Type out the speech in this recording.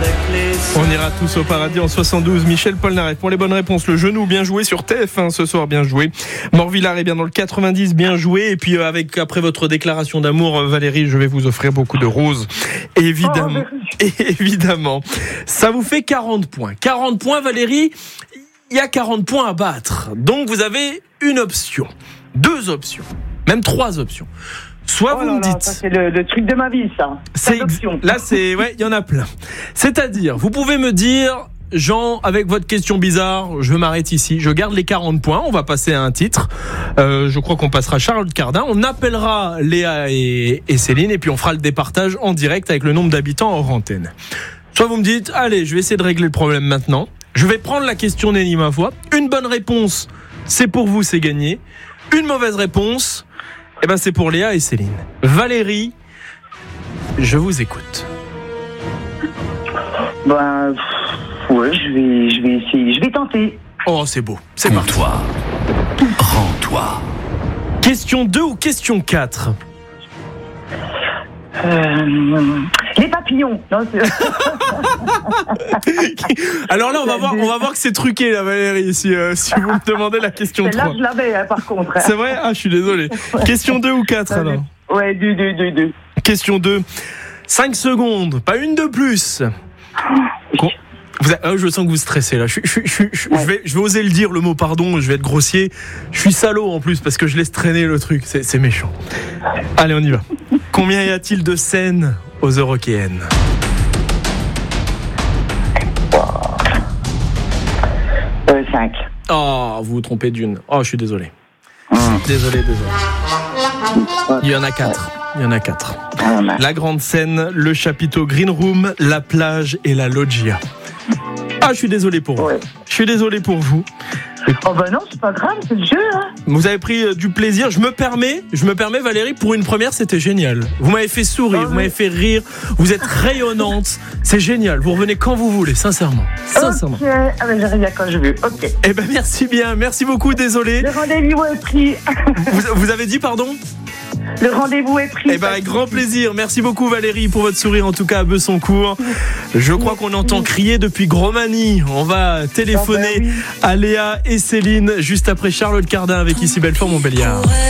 On ira tous au paradis en 72. Michel Polnareff pour les bonnes réponses. Le genou, bien joué sur TF1 ce soir, bien joué. Morvillard est bien dans le 90, bien joué. Et puis après votre déclaration d'amour, Valérie, je vais vous offrir beaucoup de roses. Évidemment. Évidemment. Ça vous fait 40 points. 40 points, Valérie. Il y a 40 points à battre. Donc vous avez une option, 2 options, même 3 options. Soit vous me dites. Ça, c'est le truc de ma vie, ça. Là, il y en a plein. C'est-à-dire, vous pouvez me dire, Jean, avec votre question bizarre, je m'arrête ici. Je garde les 40 points. On va passer à un titre. Je crois qu'on passera Charlotte Cardin. On appellera Léa et Céline et puis on fera le départage en direct avec le nombre d'habitants hors antenne. Soit vous me dites, allez, je vais essayer de régler le problème maintenant. Je vais prendre la question Nenny ma foi. Une bonne réponse, c'est pour vous, c'est gagné. Une mauvaise réponse, c'est pour Léa et Céline. Valérie, je vous écoute. Ouais, je vais essayer, je vais tenter. Oh, c'est beau, c'est parti. Rends-toi. Question 2 ou question 4 ? Les papillons. Non, Alors là, on va voir que c'est truqué, là, Valérie, si vous me demandez la question 3. Là, je l'avais, par contre. C'est vrai ? Ah, je suis désolé. Question 2 ou 4, alors ? Ouais, 2. Question 2. 5 secondes, pas une de plus. Je sens que vous stressez, là. Je vais oser le dire, le mot pardon, je vais être grossier. Je suis salaud, en plus, parce que je laisse traîner le truc. C'est méchant. Allez, on y va. Combien y a-t-il de scènes aux Eurockéennes ? 5. Oh, vous vous trompez d'une. Oh, je suis désolé. Désolé. Il y en a 4. La grande scène, le chapiteau Green Room, la plage et la loggia. Ah, je suis désolé pour vous. Ouais. Je suis désolé pour vous. Oh non, c'est pas grave, c'est le jeu. Hein. Vous avez pris du plaisir. Je me permets, Valérie, pour une première, c'était génial. Vous m'avez fait sourire, vous m'avez fait rire. Vous êtes rayonnante. C'est génial. Vous revenez quand vous voulez, sincèrement. Ok, je reviens quand je veux. Ok. Merci bien. Merci beaucoup, désolé. Le rendez-vous est pris. Vous avez dit pardon ? Le rendez-vous est pris. Avec grand plaisir. Merci beaucoup, Valérie, pour votre sourire, en tout cas à Bessancourt. Je crois qu'on entend crier depuis Gromagny. On va téléphoner à Léa et Céline juste après Charlotte Cardin avec Ici Belfort Montbéliard.